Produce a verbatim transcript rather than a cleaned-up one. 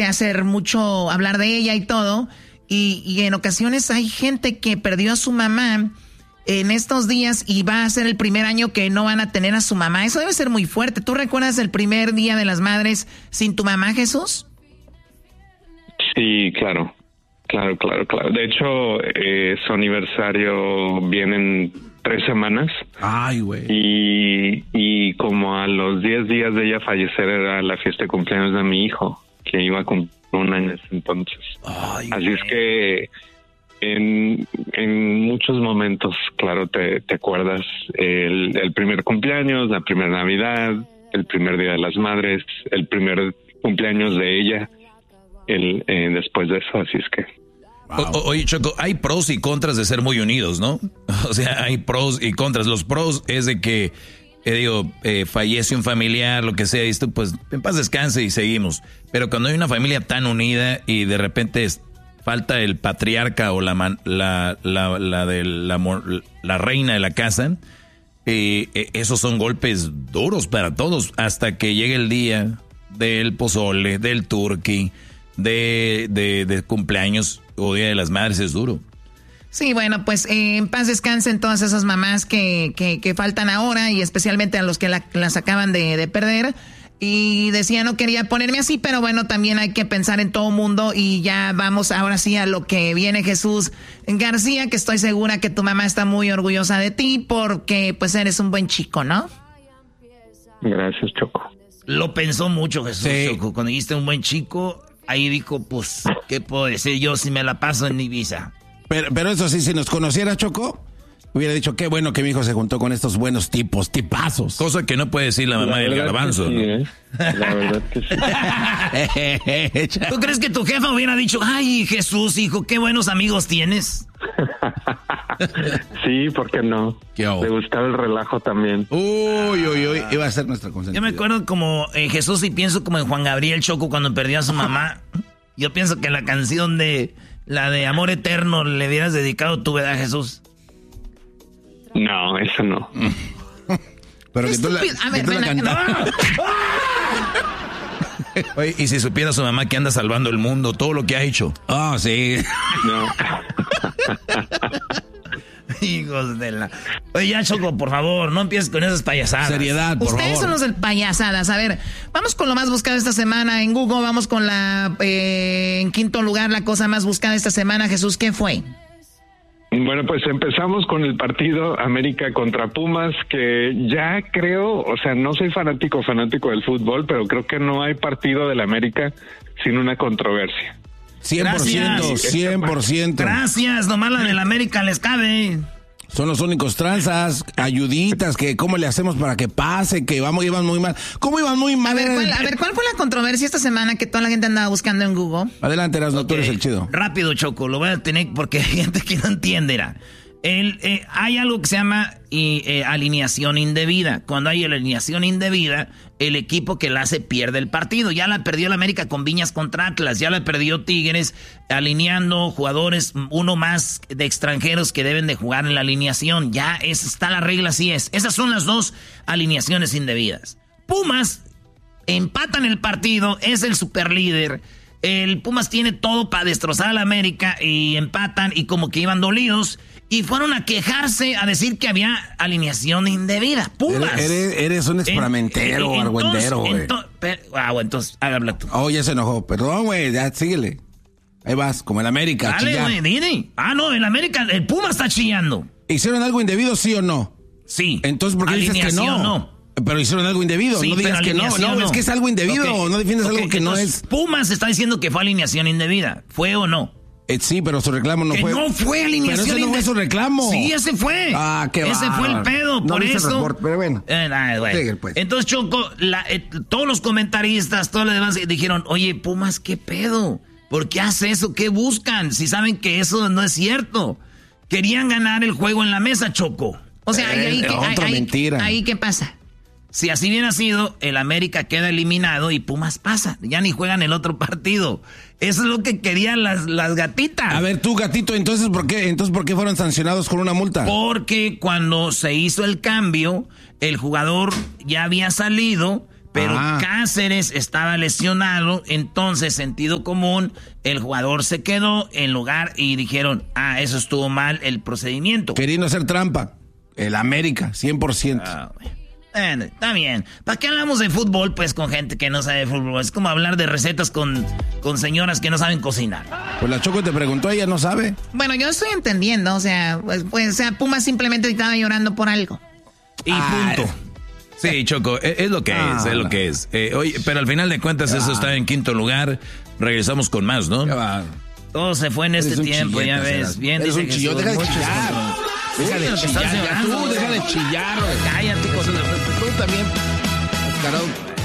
hacer mucho hablar de ella y todo. Y, y en ocasiones hay gente que perdió a su mamá en estos días y va a ser el primer año que no van a tener a su mamá. Eso debe ser muy fuerte. ¿Tú recuerdas el primer Día de las Madres sin tu mamá, Jesús? Sí, claro. Claro, claro, claro. De hecho, eh, su aniversario viene en tres semanas. Ay, güey. Y, y como a los diez días de ella fallecer era la fiesta de cumpleaños de mi hijo, que iba a cumplir un año entonces. Ay, Así güey. Es que en, en muchos momentos, claro, te, te acuerdas el, el primer cumpleaños, la primera Navidad, el primer Día de las Madres, el primer cumpleaños de ella. El, eh, después de eso, así es que... Wow. O, oye, Choco, hay pros y contras de ser muy unidos, ¿no? O sea, hay pros y contras. Los pros es de que, eh, digo, eh, fallece un familiar, lo que sea, y esto, pues, en paz descanse y seguimos. Pero cuando hay una familia tan unida y de repente es, falta el patriarca o la, man, la, la, la, de la, la reina de la casa, eh, eh, esos son golpes duros para todos, hasta que llegue el día del pozole, del turkey, De, de, de cumpleaños o Día de las Madres. Es duro. Sí, bueno, pues eh, en paz descansen todas esas mamás que, que, que faltan ahora y especialmente a los que la, las acaban de, de perder. Y decía, no quería ponerme así, pero bueno, también hay que pensar en todo mundo y ya vamos ahora sí a lo que viene, Jesús García, que estoy segura que tu mamá está muy orgullosa de ti porque pues eres un buen chico, ¿no? Gracias, Choco. Lo pensó mucho, Jesús, sí. Choco. Cuando dijiste un buen chico... Ahí dijo, pues, ¿qué puedo decir yo si me la paso en Ibiza? Pero, pero eso sí, si nos conociera, Choco, hubiera dicho, qué bueno que mi hijo se juntó con estos buenos tipos, tipazos. Cosa que no puede decir la mamá la del garbanzo, sí, ¿no? ¿eh? La verdad que sí. ¿Tú crees que tu jefa hubiera dicho, ay, Jesús, hijo, qué buenos amigos tienes? Sí, ¿por qué no? ¿Qué Le gustaba el relajo también. Uy, uy, uy, iba a ser nuestra consentida. Yo me acuerdo como en Jesús y pienso como en Juan Gabriel, Choco, cuando perdió a su mamá. Yo pienso que la canción de, la de Amor Eterno, le hubieras dedicado tú, ¿verdad, Jesús? No, eso no. Pero que tú la, a ver, que tú ven la acá, cantas. Oye, y si supiera su mamá que anda salvando el mundo, todo lo que ha hecho. Ah, oh, sí. No. Hijos de la... Oye, ya, Choco, por favor, no empieces con esas payasadas. Seriedad, por Ustedes favor. son los de payasadas. A ver, vamos con lo más buscado esta semana en Google. Vamos con la... Eh, en quinto lugar, la cosa más buscada esta semana. Jesús, ¿qué fue? Bueno, pues empezamos con el partido América contra Pumas, que ya creo, o sea, no soy fanático, fanático del fútbol, pero creo que no hay partido del América sin una controversia. cien por ciento, cien por ciento. Gracias, nomás la del América les cabe. Son los únicos tranzas, ayuditas, que cómo le hacemos para que pase, que vamos, iban muy mal. ¿Cómo iban muy mal? A ver, ¿cuál, a ver, ¿cuál fue la controversia esta semana que toda la gente andaba buscando en Google? Adelante, Erasmo, okay. Tú eres el chido. Rápido, Choco, lo voy a tener porque hay gente que no entiende. Era. El, eh, hay algo que se llama y, eh, alineación indebida. Cuando hay alineación indebida, el equipo que la hace pierde el partido. Ya la perdió el América con Viñas contra Atlas, ya la perdió Tigres alineando jugadores, uno más de extranjeros que deben de jugar en la alineación. Ya es, está la regla, así es. Esas son las dos alineaciones indebidas. Pumas empatan el partido, es el superlíder. El Pumas tiene todo para destrozar a la América y empatan y como que iban dolidos. Y fueron a quejarse, a decir que había alineación indebida. Pumas. Eres, eres un experimentero, en, argüendero, güey. Ento, ah, bueno, entonces, habla tú. Oh, ya se enojó. Perdón, güey, ya síguele. Ahí vas, como el América. Dale, güey, dile. Ah, no, el América, el Pumas está chillando. ¿Hicieron algo indebido, sí o no? Sí. Entonces, ¿por qué dices que no? no. Pero hicieron algo indebido, sí, no digas que no. No, no, es que es algo indebido, okay. No defiendes okay. algo que entonces, no es. Pumas está diciendo que fue alineación indebida. ¿Fue o no? Eh, sí, pero su reclamo no que fue. No fue alineación. Pero ese no fue su reclamo. Sí, ese fue. Ah, qué Ese va. fue el pedo, no por eso. Report, pero bueno. Eh, nah, bueno. Sigue, pues. Entonces, Choco, la, eh, todos los comentaristas, todos los demás dijeron, oye, Pumas, ¿qué pedo? ¿Por qué hace eso? ¿Qué buscan? Si saben que eso no es cierto. Querían ganar el juego en la mesa, Choco. O sea, eh, ahí, ahí, otra ahí, mentira. Ahí, ¿qué pasa? Si así hubiera sido, el América queda eliminado y Pumas pasa. Ya ni juegan el otro partido. Eso es lo que querían las, las gatitas. A ver, tú, gatito, entonces ¿por qué? Entonces, ¿por qué fueron sancionados con una multa? Porque cuando se hizo el cambio, el jugador ya había salido, Pero Ah. Cáceres estaba lesionado, entonces sentido común, el jugador se quedó en lugar y dijeron, ah, eso estuvo mal el procedimiento. Queriendo hacer trampa. El América, cien por ciento. Ah, bueno, está bien. ¿Para qué hablamos de fútbol, pues, con gente que no sabe de fútbol? Es como hablar de recetas con, con señoras que no saben cocinar. Pues la Choco te preguntó, ella no sabe. Bueno, yo estoy entendiendo, o sea, pues, pues o sea, Pumas simplemente estaba llorando por algo. Y Ah, punto. Sí, Choco, es, es lo que Ah, es, es lo no. que es. Eh, oye, pero al final de cuentas eso está en quinto lugar. Regresamos con más, ¿no? Ya va. Todo se fue en Eres este un tiempo, ya chilleta, ves. serás. Bien, Eres dice un chillón, Jesús, deja de muchos chillar. control. Deja Uy, de lo que chillar, estás ya llorando, tú, deja de güey. chillar. Cállate, hijo de la- Tú también, Oscarón.